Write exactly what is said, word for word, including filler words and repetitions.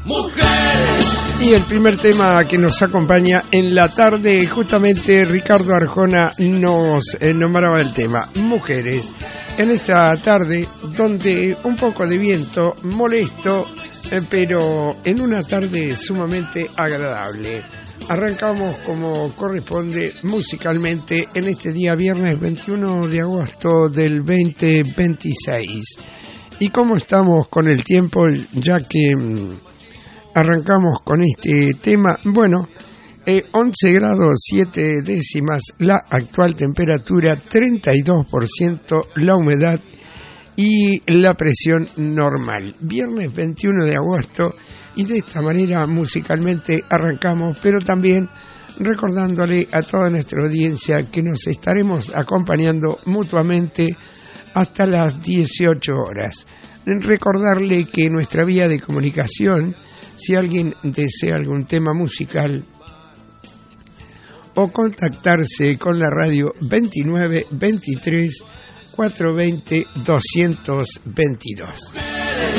Mujeres. Y el primer tema que nos acompaña en la tarde, justamente Ricardo Arjona nos eh, nombraba el tema, mujeres. En esta tarde, donde un poco de viento molesto, eh, pero en una tarde sumamente agradable. Arrancamos como corresponde musicalmente en este día viernes veintiuno de agosto del veinte veintiséis. ¿Y cómo estamos con el tiempo? Ya que mmm, arrancamos con este tema. Bueno, eh, once grados siete décimas la actual temperatura, treinta y dos por ciento la humedad y la presión normal. Viernes veintiuno de agosto. Y de esta manera musicalmente arrancamos, pero también recordándole a toda nuestra audiencia que nos estaremos acompañando mutuamente hasta las dieciocho horas. Recordarle que nuestra vía de comunicación, si alguien desea algún tema musical o contactarse con la radio veintinueve veintitrés cuatrocientos veinte doscientos veintidós.